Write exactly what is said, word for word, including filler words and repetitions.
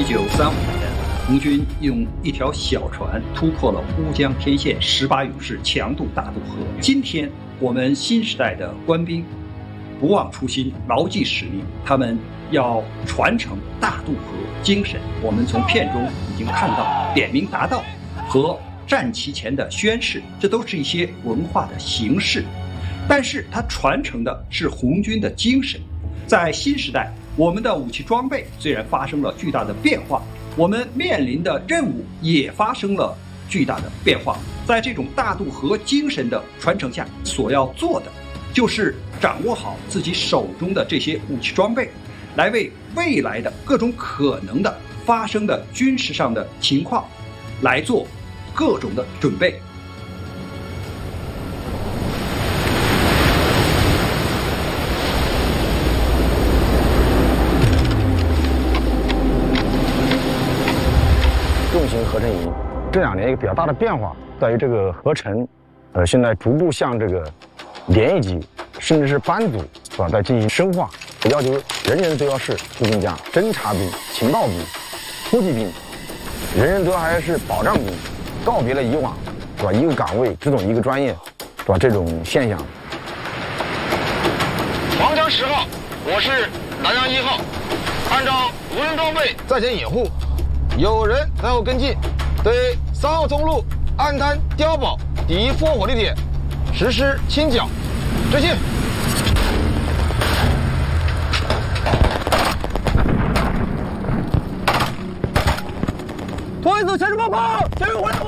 一九三五年，红军用一条小船突破了乌江天线十八勇士强渡大渡河。今天，我们新时代的官兵不忘初心，牢记使命，他们要传承大渡河精神。我们从片中已经看到点名答道和战旗前的宣誓，这都是一些文化的形式，但是它传承的是红军的精神。在新时代，我们的武器装备虽然发生了巨大的变化，我们面临的任务也发生了巨大的变化。在这种大渡河精神的传承下，所要做的就是掌握好自己手中的这些武器装备，来为未来的各种可能的发生的军事上的情况来做各种的准备。 重型合成营这两年一个比较大的变化在于这个合成，呃，现在逐步向这个连一级甚至是班组是吧，在进行深化，要求人人都要是步兵家、侦察兵、情报兵、突击兵，人人都还是保障兵，告别了以往是吧一个岗位只懂一个专业是吧这种现象。 黄江十号，我是南阳一号，按照无人装备在前掩护，有人在后跟进，对三号中路岸滩碉堡第一烽火地点实施清剿。执行。拖一组前置爆炮，前面回来。